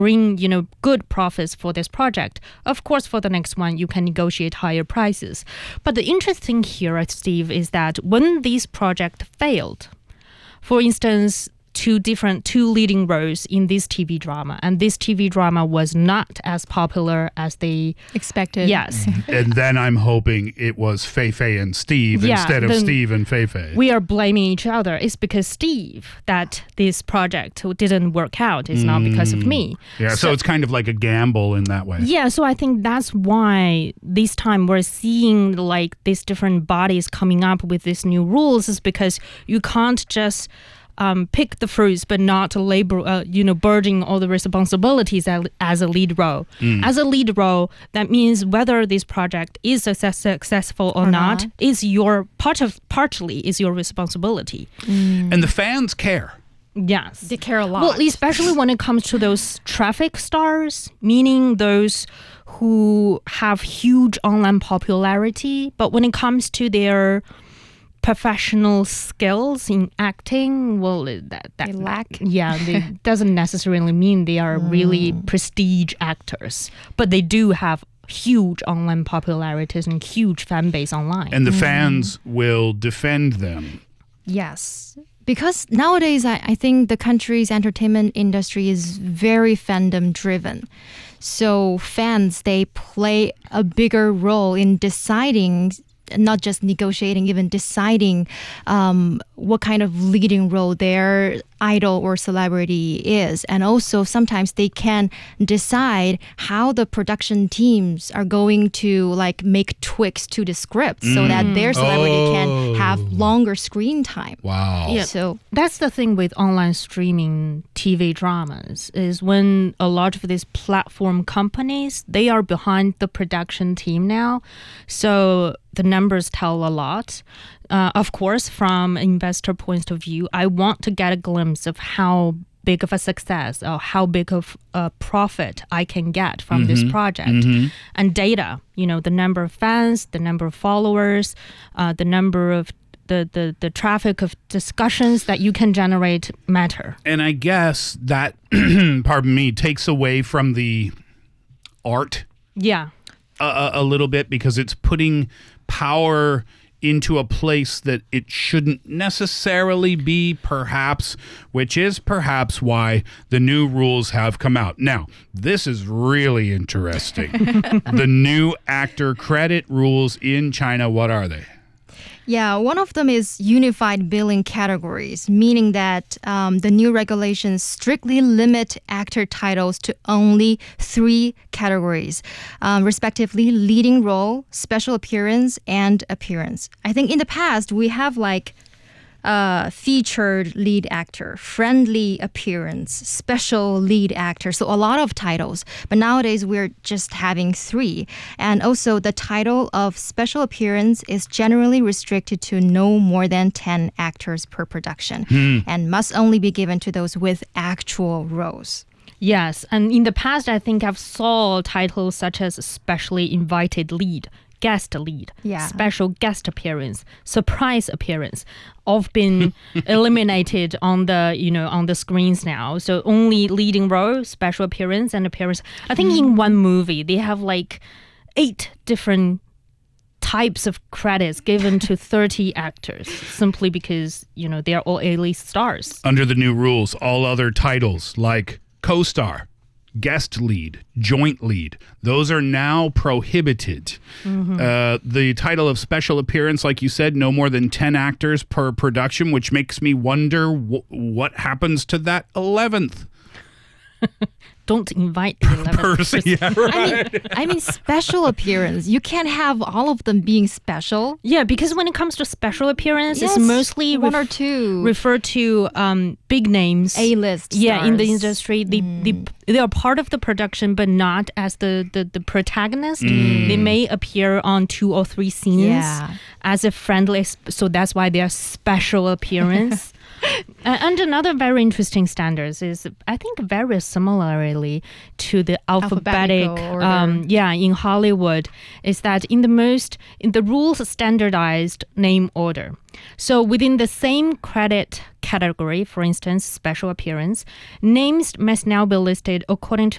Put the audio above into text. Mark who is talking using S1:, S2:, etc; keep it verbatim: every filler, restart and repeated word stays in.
S1: bring, you know, good profits for this project. Of course, for the next one, you can negotiate higher prices. But the interesting here, Steve, is that when this project failed, for instance, two different, two leading roles in this T V drama, and this T V drama was not as popular as they
S2: expected.
S1: Yes.
S3: And then I'm hoping it was Fei Fei and Steve
S1: Yeah,
S3: instead of
S1: then
S3: Steve and Fei Fei.
S1: We are blaming each other. It's because Steve that this project didn't work out. It's not because of me.
S3: Yeah, so, so it's kind of like a gamble in that way.
S1: Yeah, so I think that's why this time we're seeing like these different bodies coming up with these new rules, is because you can't just Um, pick the fruits, but not labor, uh, you know, burden all the responsibilities as, as a lead role.
S3: Mm.
S1: As a lead role, that means whether this project is success, successful or,
S2: or
S1: not,
S2: not
S1: is your part of partly is your responsibility.
S2: Mm.
S3: And the fans care.
S1: Yes,
S2: They care a lot.
S1: well, especially when it comes to those traffic stars, meaning those who have huge online popularity, but when it comes to their professional skills in acting, well, that, that
S2: They lack.
S1: Yeah, it doesn't necessarily mean they are really prestige actors, but they do have huge online popularities and huge fan base online.
S3: And the fans will defend them.
S2: Yes. Because nowadays, I, I think the country's entertainment industry is very fandom driven. So fans, they play a bigger role in deciding, not just negotiating, even deciding um, what kind of leading role their idol or celebrity is. And also sometimes they can decide how the production teams are going to like make tweaks to the script so that their celebrity
S3: Oh.
S2: can have longer screen time.
S3: Wow.
S1: Yeah.
S2: So
S1: That's the thing with online streaming T V dramas, is when a lot of these platform companies, they are behind the production team now. So the numbers tell a lot. Uh, of course, from an investor point of view, I want to get a glimpse of how big of a success or how big of a profit I can get from this project. And data, you know, the number of fans, the number of followers, uh, the number of The, the, the traffic of discussions that you can generate matter.
S3: And I guess that, pardon me, takes away from the art
S1: Yeah.
S3: a, a little bit, because it's putting power into a place that it shouldn't necessarily be, perhaps, which is perhaps why the new rules have come out. Now, this is really interesting. The new actor credit rules in China, what are they?
S2: yeah, one of them is unified billing categories, meaning that um, the new regulations strictly limit actor titles to only three categories, um, respectively leading role, special appearance, and appearance. I think in the past we have like uh, featured lead actor, friendly appearance, special lead actor. So a lot of titles. But nowadays we're just having three. And also the title of special appearance is generally restricted to no more than ten actors per production and must only be given to those with actual roles.
S1: Yes, and in the past, I think I've saw titles such as specially invited lead, guest lead,
S2: Yeah.
S1: special guest appearance, surprise appearance, all been eliminated on the, you know, on the screens now. So only leading role, special appearance, and appearance. I think in one movie they have like eight different types of credits given to thirty actors, simply because, you know, they're all A-list stars.
S3: Under the new rules, all other titles like co-star, guest lead, joint lead, those are now prohibited. Uh, the title of special appearance, like you said, no more than ten actors per production, which makes me wonder w- what happens to that eleventh
S1: Don't invite the eleventh
S3: person.
S1: person.
S3: Yeah,
S2: I mean, I mean, special appearance. You can't have all of them being special.
S1: Yeah, because when it comes to special appearance,
S2: Yes,
S1: it's mostly
S2: one
S1: ref-
S2: or two
S1: refer to um, big names.
S2: A-list
S1: Yeah, in the
S2: stars.
S1: industry, they, they they are part of the production, but not as the the, the protagonist. They may appear on two or three scenes
S2: Yeah.
S1: as a friendly, sp- so that's why they are special appearance. Uh, and another very interesting standards is, I think, very similarly to the alphabetic,
S2: Alphabetical order.
S1: um, yeah, in Hollywood, is that in the most in the rules standardized name order. So within the same credit category, for instance, special appearance, names must now be listed according to